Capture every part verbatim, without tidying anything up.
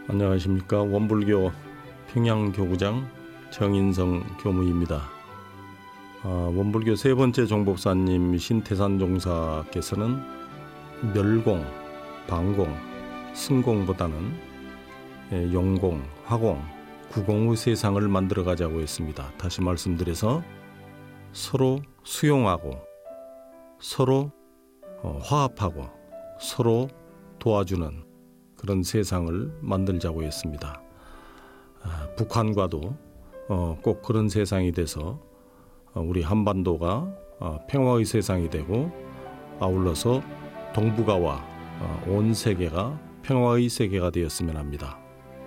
안녕하십니까. 원불교 평양교구장 정인성 교무입니다. 아, 원불교 세 번째 종법사님 신태산 종사께서는 멸공, 방공, 승공보다는 용공, 화공, 구공의 세상을 만들어가자고 했습니다. 다시 말씀드려서 서로 수용하고 서로 화합하고 서로 도와주는 그런 세상을 만들자고 했습니다. 아, 북한과도 어, 꼭 그런 세상이 돼서 어, 우리 한반도가 어, 평화의 세상이 되고 아울러서 동북아와 어, 온 세계가 평화의 세계가 되었으면 합니다.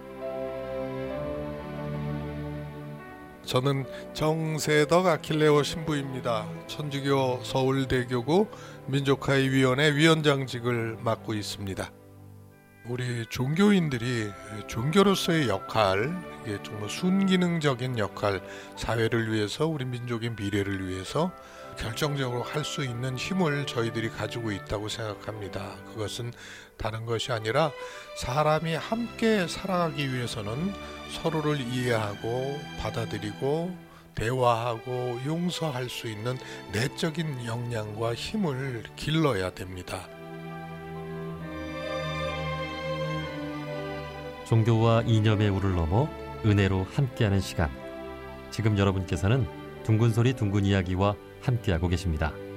저는 정세덕 아킬레오 신부입니다. 천주교 서울대교구 민족화의위원회 위원장직을 맡고 있습니다. 우리 종교인들이 종교로서의 역할, 이게 정말 순기능적인 역할, 사회를 위해서 우리 민족의 미래를 위해서 결정적으로 할 수 있는 힘을 저희들이 가지고 있다고 생각합니다. 그것은 다른 것이 아니라 사람이 함께 살아가기 위해서는 서로를 이해하고 받아들이고 대화하고 용서할 수 있는 내적인 역량과 힘을 길러야 됩니다. 종교와 이념의 우를 넘어 은혜로 함께하는 시간. 지금 여러분께서는 둥근소리 둥근 이야기와 함께하고 계십니다.